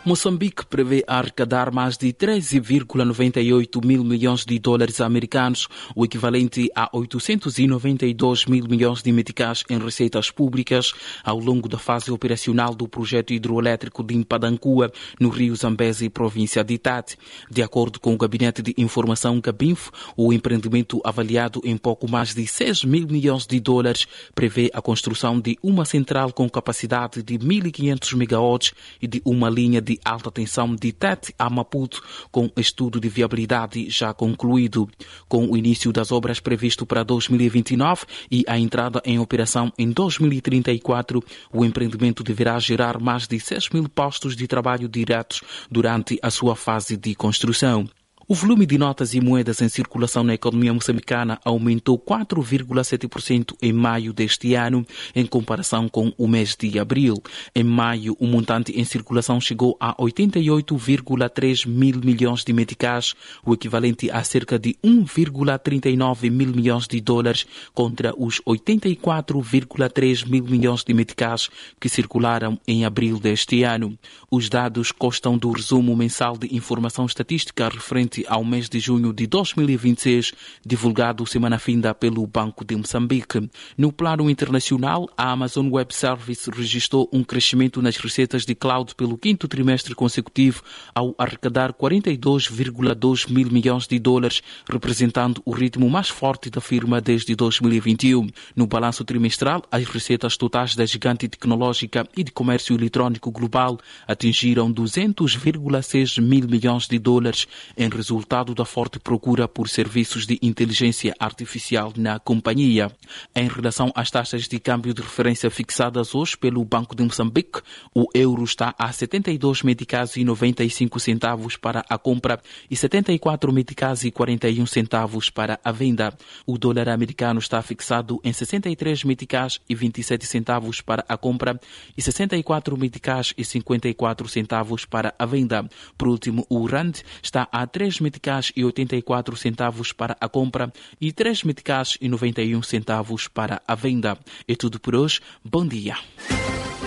Moçambique prevê arrecadar mais de 13,98 mil milhões de dólares americanos, o equivalente a 892 mil milhões de meticais em receitas públicas, ao longo da fase operacional do projeto hidroelétrico de Mpadankua, no rio Zambezi, província de Tete. De acordo com o Gabinete de Informação Gabinf, o empreendimento, avaliado em pouco mais de 6 mil milhões de dólares, prevê a construção de uma central com capacidade de 1.500 megawatts e de uma linha de alta tensão de Tete a Maputo, com estudo de viabilidade já concluído. Com o início das obras previsto para 2029 e a entrada em operação em 2034, o empreendimento deverá gerar mais de 6 mil postos de trabalho diretos durante a sua fase de construção. O volume de notas e moedas em circulação na economia moçambicana aumentou 4,7% em maio deste ano, em comparação com o mês de abril. Em maio, o montante em circulação chegou a 88,3 mil milhões de meticais, o equivalente a cerca de 1,39 mil milhões de dólares, contra os 84,3 mil milhões de meticais que circularam em abril deste ano. Os dados constam do resumo mensal de informação estatística referente ao mês de junho de 2026, divulgado semana finda pelo Banco de Moçambique. No plano internacional, a Amazon Web Service registrou um crescimento nas receitas de cloud pelo quinto trimestre consecutivo, ao arrecadar 42,2 mil milhões de dólares, representando o ritmo mais forte da firma desde 2021. No balanço trimestral, as receitas totais da gigante tecnológica e de comércio eletrônico global atingiram 200,6 mil milhões de dólares, em resultado da forte procura por serviços de inteligência artificial na companhia. Em relação às taxas de câmbio de referência fixadas hoje pelo Banco de Moçambique, o euro está a 72 meticais e 95 centavos para a compra e 74 meticais e 41 centavos para a venda. O dólar americano está fixado em 63 meticais e 27 centavos para a compra e 64 meticais e 54 centavos para a venda. Por último, o rand está a 3 meticais e 84 centavos para a compra e 3 meticais e 91 centavos para a venda. É tudo por hoje. Bom dia.